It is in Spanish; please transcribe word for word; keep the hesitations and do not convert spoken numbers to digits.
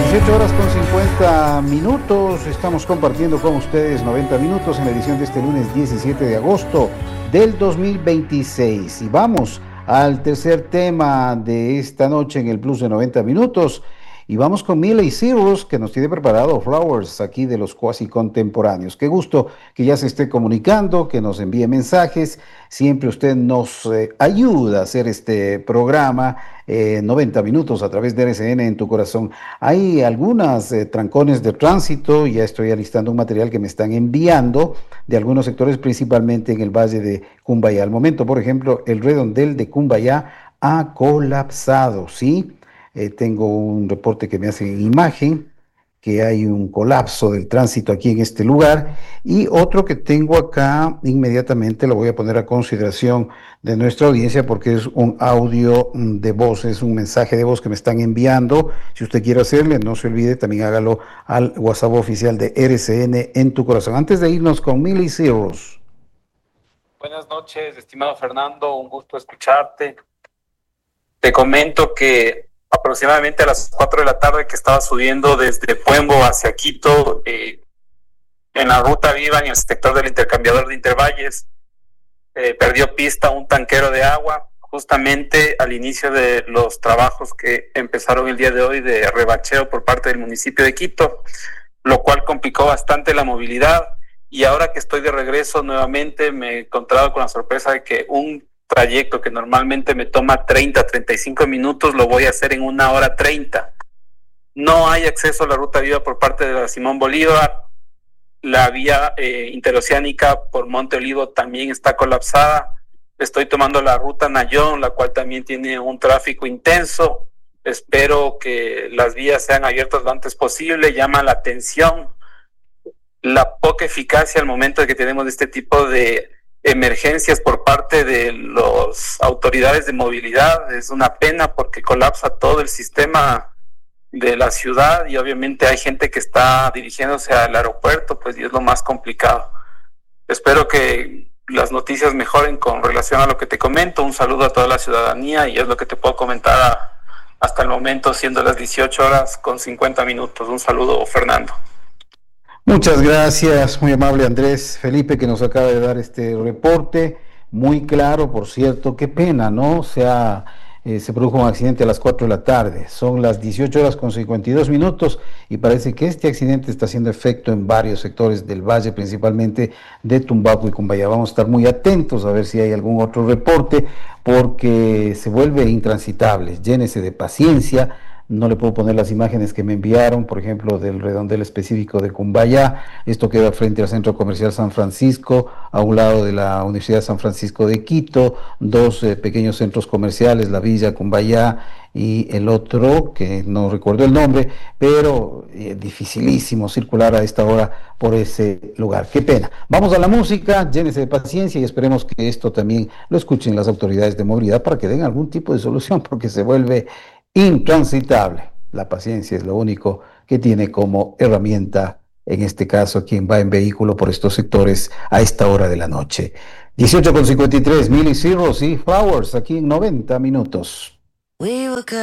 dieciocho horas con cincuenta minutos, estamos compartiendo con ustedes noventa minutos en la edición de este lunes diecisiete de agosto del dos mil veintiséis. Y vamos al tercer tema de esta noche en el Plus de noventa minutos. Y vamos con Miley Cyrus, que nos tiene preparado Flowers aquí de los cuasi contemporáneos. Qué gusto que ya se esté comunicando, que nos envíe mensajes. Siempre usted nos eh, ayuda a hacer este programa, eh, noventa minutos a través de R C N en tu corazón. Hay algunas eh, trancones de tránsito, ya estoy alistando un material que me están enviando de algunos sectores, principalmente en el Valle de Cumbayá. Al momento, por ejemplo, el redondel de Cumbayá ha colapsado, ¿sí? Eh, tengo un reporte que me hace en imagen, que hay un colapso del tránsito aquí en este lugar, y otro que tengo acá, inmediatamente lo voy a poner a consideración de nuestra audiencia porque es un audio de voz, es un mensaje de voz que me están enviando. Si usted quiere hacerle, no se olvide, también hágalo al WhatsApp oficial de R C N en tu corazón. Antes de irnos con Miley Cyrus. Buenas noches, estimado Fernando, un gusto escucharte. Te comento que aproximadamente a las cuatro de la tarde que estaba subiendo desde Puembo hacia Quito, eh, en la ruta viva, en el sector del intercambiador de Intervalles, eh, perdió pista un tanquero de agua, justamente al inicio de los trabajos que empezaron el día de hoy de rebacheo por parte del municipio de Quito, lo cual complicó bastante la movilidad. Y ahora que estoy de regreso nuevamente, me he encontrado con la sorpresa de que un trayecto que normalmente me toma treinta, treinta y cinco minutos, lo voy a hacer en una hora treinta. No hay acceso a la ruta viva por parte de la Simón Bolívar. La vía eh, interoceánica por Monte Olivo también está colapsada. Estoy tomando la ruta Nayón, la cual también tiene un tráfico intenso. Espero que las vías sean abiertas lo antes posible. Llama la atención la poca eficacia al momento de que tenemos este tipo de emergencias por parte de las autoridades de movilidad. Es una pena porque colapsa todo el sistema de la ciudad y obviamente hay gente que está dirigiéndose al aeropuerto, pues y es lo más complicado. Espero que las noticias mejoren con relación a lo que te comento. Un saludo a toda la ciudadanía y es lo que te puedo comentar a, hasta el momento, siendo las dieciocho horas con cincuenta minutos. Un saludo, Fernando. Muchas gracias, muy amable Andrés Felipe, que nos acaba de dar este reporte, muy claro, por cierto. Qué pena, ¿no? O sea, eh, se produjo un accidente a las cuatro de la tarde, son las dieciocho horas con cincuenta y dos minutos y parece que este accidente está haciendo efecto en varios sectores del valle, principalmente de Tumbaco y Cumbayá. Vamos a estar muy atentos a ver si hay algún otro reporte, porque se vuelve intransitable. Llénese de paciencia. No le puedo poner las imágenes que me enviaron, por ejemplo, del redondel específico de Cumbayá. Esto queda frente al Centro Comercial San Francisco, a un lado de la Universidad San Francisco de Quito, dos eh, pequeños centros comerciales, la Villa Cumbayá y el otro, que no recuerdo el nombre, pero eh, dificilísimo circular a esta hora por ese lugar. Qué pena. Vamos a la música, llénese de paciencia y esperemos que esto también lo escuchen las autoridades de movilidad para que den algún tipo de solución, porque se vuelve intransitable. La paciencia es lo único que tiene como herramienta, en este caso, quien va en vehículo por estos sectores a esta hora de la noche. dieciocho con cincuenta y tres, Miley Cyrus y Flowers, aquí en noventa minutos.